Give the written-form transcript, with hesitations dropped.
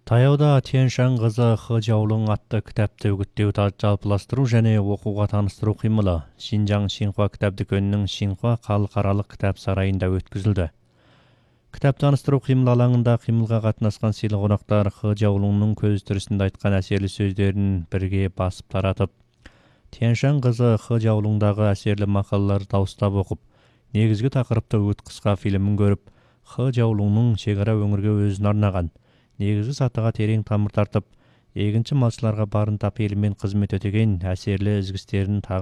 Таяуда Тянь-Шань қызы Хы Жаолың атты кітапты үгіттеу жалпыластыру және оқуға таныстыру қимылы Шинжаң Шинхуа кітап дүкенінің Шинхуа халықаралық кітап сарайында өткізілді. Кітап таныстыру қимыл алаңында қимылға қатынасқан сыйлы қонақтар Хы Жаолыңның көз тірісінде айтқан әсерлі сөздерін бірге басып таратып, Тянь-Шань қызы Хы Жаолыңдағы әсерлі мақалаларды дауыстап оқып, негізгі тақырыпты өт қысқа фильмін көріп, Хы Жаолыңның шекара өңірге өзін арнаған негізгі сатыға терең тамыр тартып, егінші малшыларға барынта пейілмен қызмет өтеген әсерлі ізгі істерін